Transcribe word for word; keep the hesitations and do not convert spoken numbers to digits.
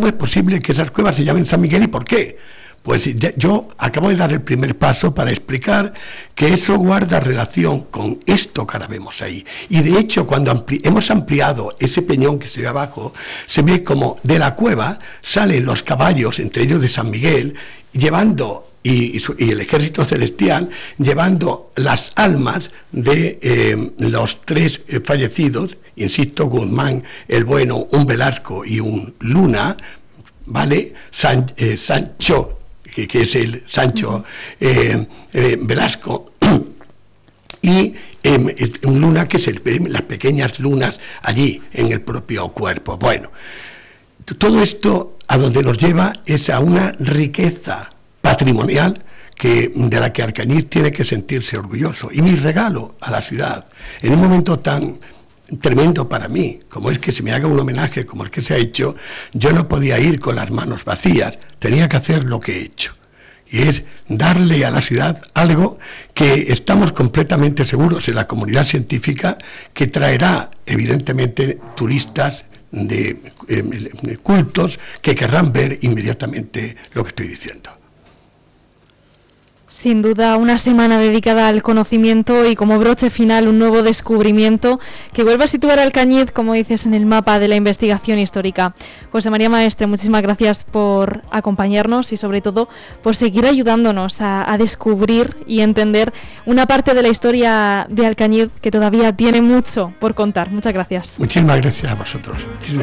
es posible que esas cuevas se llamen San Miguel y por qué? Pues yo acabo de dar el primer paso para explicar que eso guarda relación con esto que ahora vemos ahí. Y de hecho, cuando ampli- hemos ampliado ese peñón que se ve abajo, se ve como de la cueva salen los caballos, entre ellos de San Miguel, llevando, y, y, su, y el ejército celestial, llevando las almas de eh, los tres eh, fallecidos, insisto, Guzmán, el Bueno, un Velasco y un Luna, ¿vale? San, eh, Sancho, que, que es el Sancho eh, eh, Velasco, y eh, un Luna, que es el, las pequeñas lunas allí en el propio cuerpo. Bueno, todo esto a donde nos lleva es a una riqueza patrimonial que, de la que Alcañiz tiene que sentirse orgulloso. Y mi regalo a la ciudad, en un momento tan tremendo para mí, como es que se me haga un homenaje como el que se ha hecho, yo no podía ir con las manos vacías, tenía que hacer lo que he hecho, y es darle a la ciudad algo que estamos completamente seguros en la comunidad científica que traerá evidentemente turistas de eh, cultos que querrán ver inmediatamente lo que estoy diciendo. Sin duda, una semana dedicada al conocimiento y como broche final un nuevo descubrimiento que vuelve a situar a Alcañiz, como dices, en el mapa de la investigación histórica. José María Maestre, muchísimas gracias por acompañarnos y sobre todo por seguir ayudándonos a, a descubrir y entender una parte de la historia de Alcañiz que todavía tiene mucho por contar. Muchas gracias. Muchísimas gracias a vosotros. Muchísimas